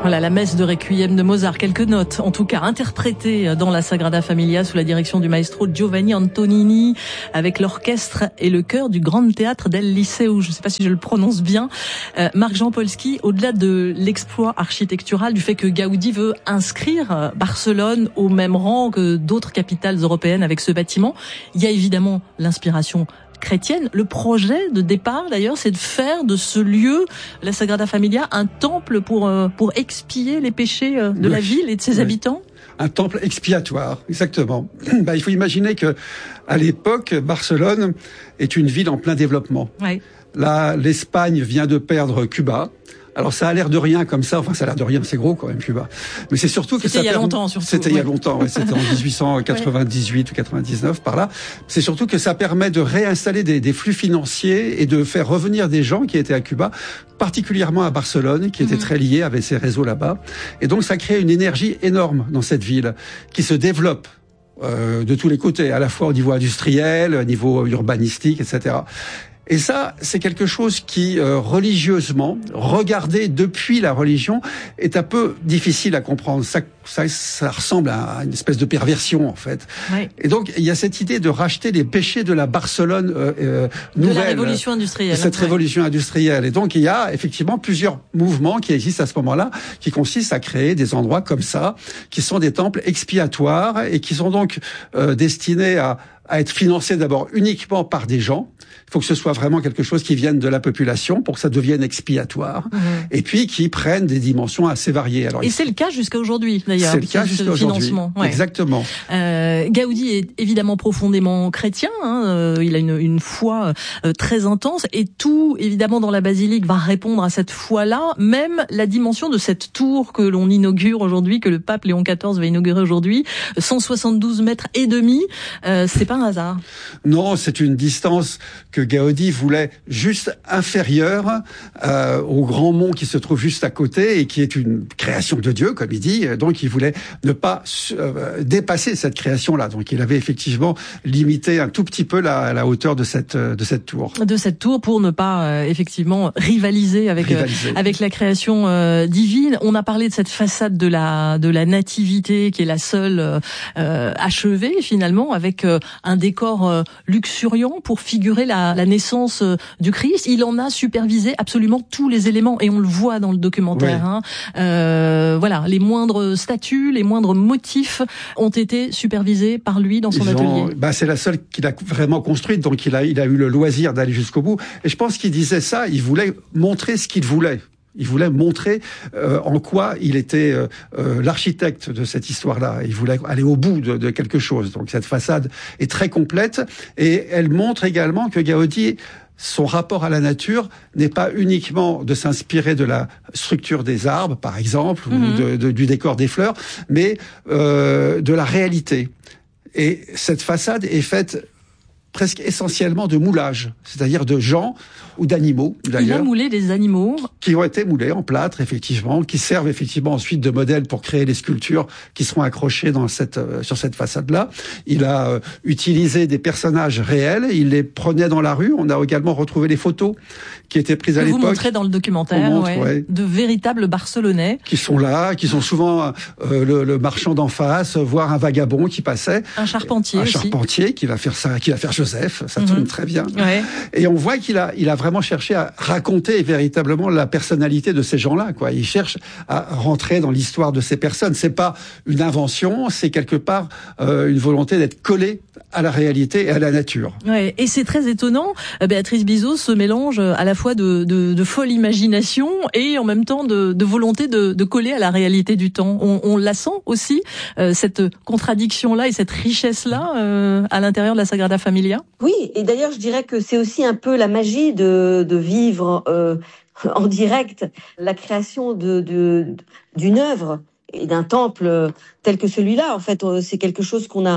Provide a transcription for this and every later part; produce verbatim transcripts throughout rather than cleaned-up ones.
Voilà, la messe de Requiem de Mozart, quelques notes, en tout cas interprétées dans la Sagrada Familia sous la direction du maestro Giovanni Antonini, avec l'orchestre et le chœur du Grand Théâtre del Liceu. Je ne sais pas si je le prononce bien. Euh, Marc-Jean Polski, au-delà de l'exploit architectural, du fait que Gaudi veut inscrire Barcelone au même rang que d'autres capitales européennes avec ce bâtiment, il y a évidemment l'inspiration chrétienne. Le projet de départ, d'ailleurs, c'est de faire de ce lieu, la Sagrada Familia, un temple pour euh, pour expier les péchés euh, de oui. la ville et de ses oui. habitants. Un temple expiatoire, exactement. Bah, il faut imaginer que, à l'époque, Barcelone est une ville en plein développement. Oui. Là, l'Espagne vient de perdre Cuba. Alors ça a l'air de rien comme ça, enfin ça a l'air de rien, c'est gros quand même Cuba. Mais c'est surtout que c'était ça il y a permet... longtemps surtout. C'était oui. il y a longtemps, ouais, c'était en dix-huit cent quatre-vingt-dix-huit ou quatre-vingt-dix-neuf par là. C'est surtout que ça permet de réinstaller des, des flux financiers et de faire revenir des gens qui étaient à Cuba, particulièrement à Barcelone, qui étaient mmh. très liés avec ces réseaux là-bas. Et donc ça crée une énergie énorme dans cette ville qui se développe euh, de tous les côtés, à la fois au niveau industriel, au niveau urbanistique, et cetera. Et ça, c'est quelque chose qui, euh, religieusement, regardé depuis la religion, est un peu difficile à comprendre. Ça, ça, ça ressemble à une espèce de perversion, en fait. Oui. Et donc, il y a cette idée de racheter les péchés de la Barcelone euh, euh, nouvelle. De la révolution industrielle. Cette ouais. révolution industrielle. Et donc, il y a effectivement plusieurs mouvements qui existent à ce moment-là, qui consistent à créer des endroits comme ça, qui sont des temples expiatoires et qui sont donc euh, destinés à à être financé d'abord uniquement par des gens. Il faut que ce soit vraiment quelque chose qui vienne de la population pour que ça devienne expiatoire. Mmh. Et puis qui prenne des dimensions assez variées. Alors, et c'est le cas jusqu'à aujourd'hui, d'ailleurs. C'est le cas jusqu'à aujourd'hui. Ouais. Exactement. Euh, Gaudi est évidemment profondément chrétien. Hein. Euh, il a une, une foi euh, très intense. Et tout, évidemment, dans la basilique va répondre à cette foi-là. Même la dimension de cette tour que l'on inaugure aujourd'hui, que le pape Léon quatorze va inaugurer aujourd'hui, cent soixante-douze mètres et demi, euh, c'est pas un hasard. Non, c'est une distance que Gaudi voulait juste inférieure euh, au grand mont qui se trouve juste à côté et qui est une création de Dieu, comme il dit. Donc, il voulait ne pas euh, dépasser cette création-là. Donc, il avait effectivement limité un tout petit peu la, la hauteur de cette de cette tour. De cette tour pour ne pas euh, effectivement rivaliser avec rivaliser. Euh, avec la création euh, divine. On a parlé de cette façade de la de la nativité qui est la seule euh, achevée finalement avec euh, un décor euh, luxuriant pour figurer la, la naissance euh, du Christ. Il en a supervisé absolument tous les éléments et on le voit dans le documentaire. Oui. Hein. Euh, voilà, les moindres statues, les moindres motifs ont été supervisés par lui dans son Ils atelier. Ont, bah c'est la seule qu'il a vraiment construite, donc il a, il a eu le loisir d'aller jusqu'au bout. Et je pense qu'il disait ça, il voulait montrer ce qu'il voulait. Il voulait montrer euh, en quoi il était euh, euh, l'architecte de cette histoire-là. Il voulait aller au bout de, de quelque chose. Donc cette façade est très complète et elle montre également que Gaudi, son rapport à la nature n'est pas uniquement de s'inspirer de la structure des arbres, par exemple, mmh. ou de, de, du décor des fleurs, mais euh, de la réalité. Et cette façade est faite presque essentiellement de moulage, c'est-à-dire de gens ou d'animaux, d'ailleurs. Il a moulé des animaux. Qui ont été moulés en plâtre, effectivement, qui servent effectivement ensuite de modèle pour créer les sculptures qui seront accrochées dans cette, euh, sur cette façade-là. Il a euh, utilisé des personnages réels, il les prenait dans la rue. On a également retrouvé les photos qui étaient prises que à l'époque. Vous montrez dans le documentaire, montre, ouais, ouais, de véritables Barcelonais. Qui sont là, qui sont souvent euh, le, le marchand d'en face, voire un vagabond qui passait. Un charpentier Un aussi. charpentier qui va faire ça, qui va faire Joseph, ça mm-hmm. tourne très bien. Ouais. Et on voit qu'il a, il a vraiment cherché à raconter véritablement la personnalité de ces gens-là, quoi. Il cherche à rentrer dans l'histoire de ces personnes. C'est pas une invention, c'est quelque part euh, une volonté d'être collé à la réalité et à la nature. Ouais, et c'est très étonnant, Béatrice Bizot, ce mélange à la fois de, de, de folle imagination et en même temps de, de volonté de, de coller à la réalité du temps. On, on la sent aussi, euh, cette contradiction-là et cette richesse-là euh, à l'intérieur de la Sagrada Familia. Oui, et d'ailleurs je dirais que c'est aussi un peu la magie de, de vivre euh, en direct la création de, de, d'une œuvre et d'un temple tel que celui-là. En fait, c'est quelque chose qu'on a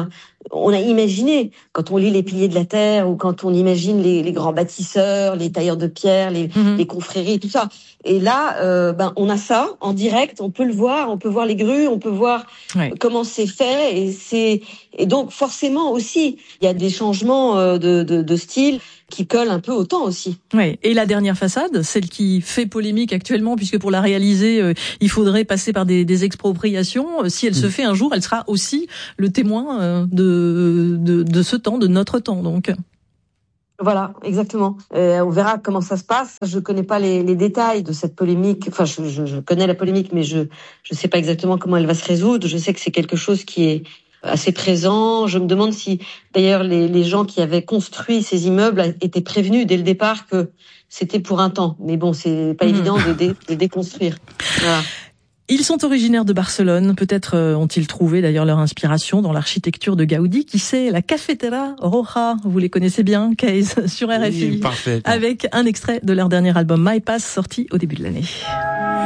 on a imaginé, quand on lit Les Piliers de la Terre ou quand on imagine les, les grands bâtisseurs, les tailleurs de pierre, les, mmh. les confréries, tout ça. Et là, euh, ben, on a ça en direct, on peut le voir, on peut voir les grues, on peut voir ouais. comment c'est fait. Et, c'est, et donc, forcément aussi, il y a des changements de, de, de style qui collent un peu au temps aussi. Ouais. Et la dernière façade, celle qui fait polémique actuellement, puisque pour la réaliser, euh, il faudrait passer par des, des expropriations. Si elle mmh. se fait un jour, elle sera aussi le témoin euh, de, de, de ce temps, de notre temps, donc. Voilà, exactement. Euh, on verra comment ça se passe. Je connais pas les, les détails de cette polémique. Enfin, je, je, je connais la polémique, mais je je sais pas exactement comment elle va se résoudre. Je sais que c'est quelque chose qui est assez présent. Je me demande si, d'ailleurs, les, les gens qui avaient construit ces immeubles étaient prévenus dès le départ que c'était pour un temps. Mais bon, c'est pas mmh. évident de, dé, de déconstruire. Voilà. Ils sont originaires de Barcelone. Peut-être ont-ils trouvé d'ailleurs leur inspiration dans l'architecture de Gaudi. Qui sait, la Cafetera Roja, vous les connaissez bien, Case, sur R F I, oui, parfait. Avec un extrait de leur dernier album My Pass, sorti au début de l'année.